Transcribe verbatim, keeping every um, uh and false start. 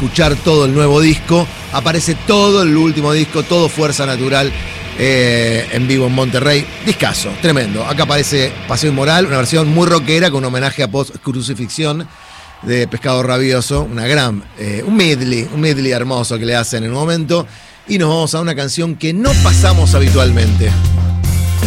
escuchar todo el nuevo disco. Aparece todo el último disco, todo Fuerza Natural eh, en vivo en Monterrey. Discazo, tremendo. Acá aparece Paseo Inmoral, una versión muy rockera con un homenaje a Post Crucifixión de Pescado Rabioso. Una gran, eh, un medley, un medley hermoso que le hacen en un momento. Y nos vamos a una canción que no pasamos habitualmente.